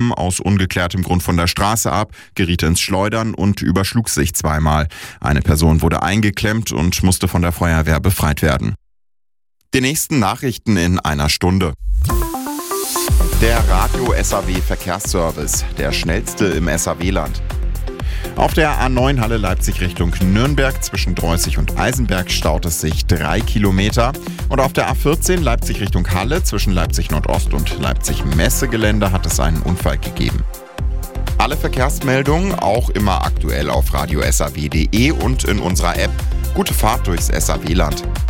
kam aus ungeklärtem Grund von der Straße ab, geriet ins Schleudern und überschlug sich zweimal. Eine Person wurde eingeklemmt und musste von der Feuerwehr befreit werden. Die nächsten Nachrichten in einer Stunde. Der Radio SAW Verkehrsservice, der schnellste im SAW-Land. Auf der A9 Halle Leipzig Richtung Nürnberg zwischen Dreußig und Eisenberg staut es sich 3 Kilometer. Und auf der A14 Leipzig Richtung Halle zwischen Leipzig Nordost und Leipzig Messegelände hat es einen Unfall gegeben. Alle Verkehrsmeldungen auch immer aktuell auf radiosaw.de und in unserer App. Gute Fahrt durchs SAW-Land.